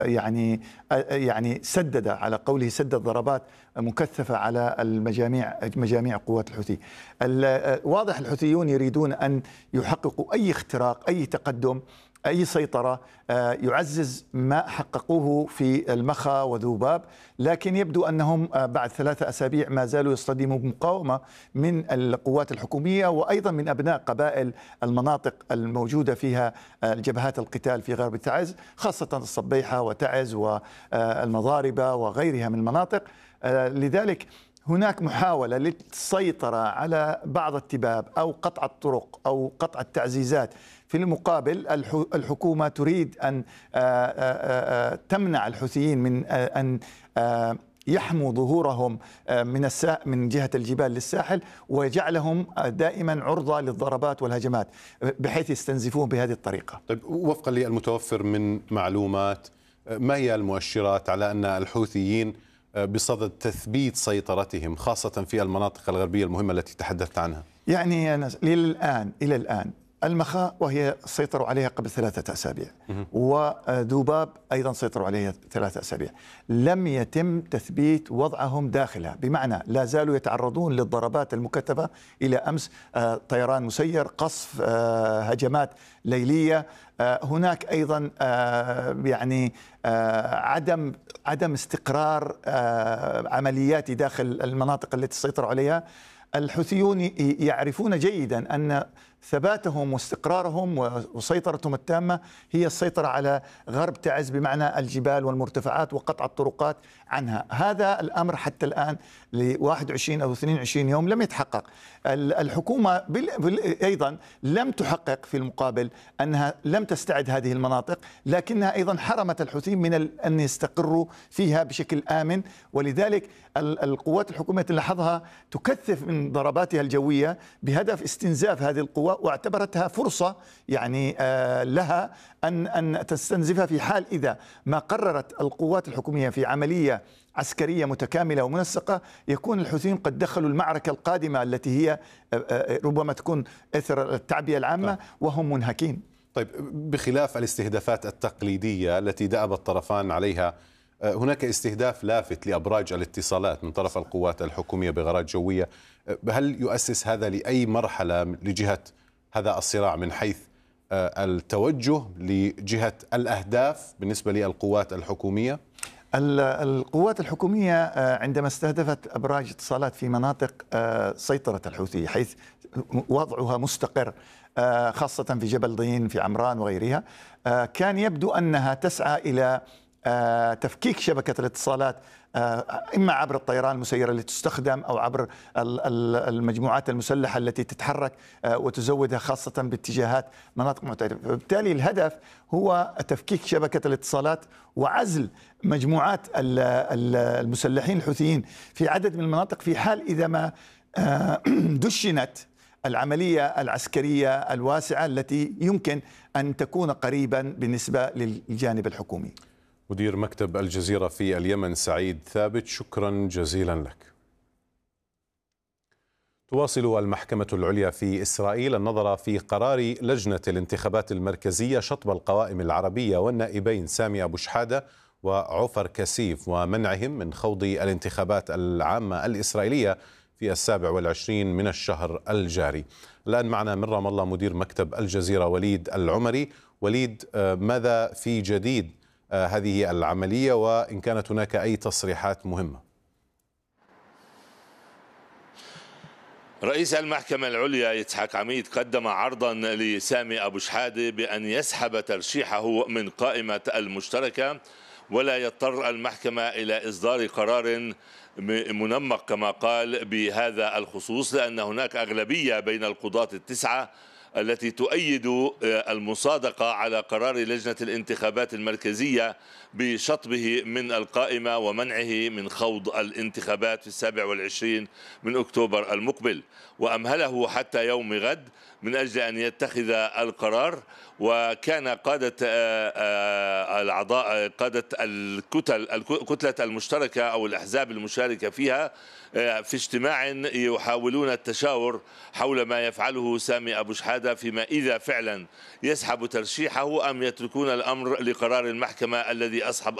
يعني سدد، على قوله سدد ضربات مكثفة على مجاميع قوات الحوثي. واضح الحوثيون يريدون أن يحققوا أي اختراق، أي تقدم، أي سيطرة يعزز ما حققوه في المخا وذوباب، لكن يبدو أنهم بعد 3 أسابيع ما زالوا يصطدموا بمقاومة من القوات الحكومية وأيضا من أبناء قبائل المناطق الموجودة فيها جبهات القتال في غرب تعز، خاصة الصبيحة وتعز والمضاربة وغيرها من المناطق. لذلك هناك محاولة للسيطرة على بعض التباب أو قطع الطرق أو قطع التعزيزات. في المقابل الحكومة تريد أن تمنع الحوثيين من أن يحموا ظهورهم من جهة الجبال للساحل، ويجعلهم دائما عرضة للضربات والهجمات بحيث يستنزفوهم بهذه الطريقة. طيب، وفقا للمتوفر من معلومات، ما هي المؤشرات على أن الحوثيين بصدد تثبيت سيطرتهم خاصة في المناطق الغربية المهمة التي تحدثت عنها؟ يعني إلى الآن المخا وهي سيطروا عليها قبل 3 أسابيع، وذوباب أيضا سيطروا عليها 3 أسابيع. لم يتم تثبيت وضعهم داخلها، بمعنى لا زالوا يتعرضون للضربات المكثفة. إلى أمس طيران مسير، قصف، هجمات ليلية. هناك أيضا يعني عدم استقرار عملياتي داخل المناطق التي سيطروا عليها. الحوثيون يعرفون جيدا أن ثباتهم واستقرارهم وسيطرتهم التامة هي السيطرة على غرب تعز، بمعنى الجبال والمرتفعات وقطع الطرقات عنها. هذا الأمر حتى الآن ل 21 أو 22 يوم لم يتحقق. الحكومة أيضا لم تحقق في المقابل أنها لم تستعد هذه المناطق، لكنها أيضا حرمت الحوثيين من أن يستقروا فيها بشكل آمن. ولذلك القوات الحكومية لاحظها تكثف من ضرباتها الجوية بهدف استنزاف هذه القوى، واعتبرتها فرصة يعني لها أن تستنزفها في حال إذا ما قررت القوات الحكومية في عملية عسكرية متكاملة ومنسقة، يكون الحوثيين قد دخلوا المعركة القادمة التي هي ربما تكون إثر التعبئة العامة وهم منهكين. طيب، بخلاف الاستهدافات التقليدية التي دأب الطرفان عليها، هناك استهداف لافت لأبراج الاتصالات من طرف القوات الحكومية بغارات جوية. هل يؤسس هذا لأي مرحلة لجهة هذا الصراع من حيث التوجه لجهة الأهداف بالنسبة للقوات الحكومية؟ القوات الحكومية عندما استهدفت أبراج اتصالات في مناطق سيطرة الحوثي حيث وضعها مستقر، خاصة في جبل ضين في عمران وغيرها، كان يبدو أنها تسعى إلى تفكيك شبكة الاتصالات، إما عبر الطيران المسيرة التي تستخدم أو عبر المجموعات المسلحة التي تتحرك وتزودها خاصة باتجاهات مناطق معتدلة. فبالتالي الهدف هو تفكيك شبكة الاتصالات وعزل مجموعات المسلحين الحوثيين في عدد من المناطق، في حال إذا ما دشنت العملية العسكرية الواسعة التي يمكن أن تكون قريبا بالنسبة للجانب الحكومي. مدير مكتب الجزيرة في اليمن سعيد ثابت، شكرا جزيلا لك. تواصل المحكمة العليا في إسرائيل النظر في قرار لجنة الانتخابات المركزية شطب القوائم العربية والنائبين سامي أبو شحادة وعفر كسيف ومنعهم من خوض الانتخابات العامة الإسرائيلية في 27 من الشهر الجاري. الآن معنا من رام الله مدير مكتب الجزيرة وليد العمري. وليد، ماذا في جديد هذه العملية، وإن كانت هناك أي تصريحات مهمة؟ رئيس المحكمة العليا يتحك عميد قدم عرضا لسامي أبو شحادة بأن يسحب ترشيحه من قائمة المشتركة، ولا يضطر المحكمة إلى إصدار قرار منمق كما قال بهذا الخصوص، لأن هناك أغلبية بين القضاة التسعة التي تؤيد المصادقة على قرار لجنة الانتخابات المركزية بشطبه من القائمة ومنعه من خوض الانتخابات في 27 من أكتوبر المقبل، وأمهله حتى يوم غد من أجل أن يتخذ القرار. وكان قادة الأعضاء قادة الكتلة المشتركة أو الأحزاب المشاركة فيها في اجتماع يحاولون التشاور حول ما يفعله سامي أبو شحادة بشحادة فيما إذا فعلا يسحب ترشيحه أم يتركون الأمر لقرار المحكمة الذي أصحب